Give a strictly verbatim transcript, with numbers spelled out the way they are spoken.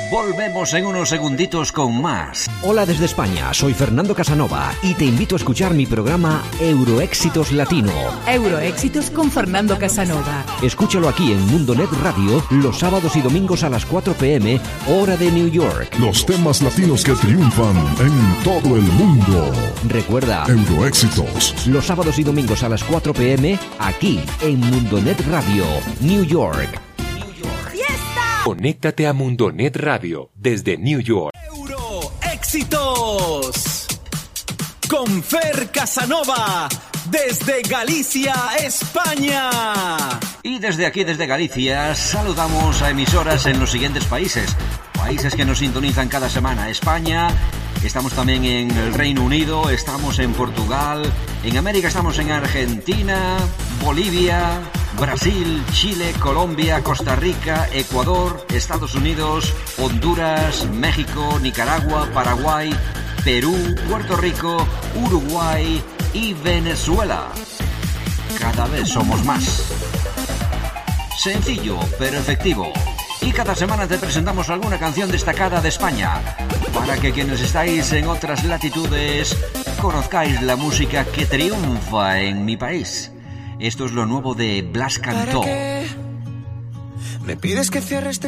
Volvemos en unos segunditos con más. Hola desde España, soy Fernando Casanova y te invito a escuchar mi programa Euroéxitos Latino. Euroéxitos con Fernando Casanova. Escúchalo aquí en Mundonet Radio los sábados y domingos a las cuatro pm, hora de New York. Los temas latinos que triunfan en todo el mundo. Recuerda, Euroéxitos. Los sábados y domingos a las cuatro pm, aquí en Mundonet Radio, New York. Conéctate a Mundonet Radio desde New York. Euroéxitos con Fer Casanova desde Galicia, España. Y desde aquí, desde Galicia, saludamos a emisoras en los siguientes países. Países que nos sintonizan cada semana. España, estamos también en el Reino Unido, estamos en Portugal, en América estamos en Argentina, Bolivia, Brasil, Chile, Colombia, Costa Rica, Ecuador, Estados Unidos, Honduras, México, Nicaragua, Paraguay, Perú, Puerto Rico, Uruguay y Venezuela. Cada vez somos más. Sencillo, pero efectivo. Y cada semana te presentamos alguna canción destacada de España, para que quienes estáis en otras latitudes conozcáis la música que triunfa en mi país. Esto es lo nuevo de Blas Cantó. ¿Me pides que cierre este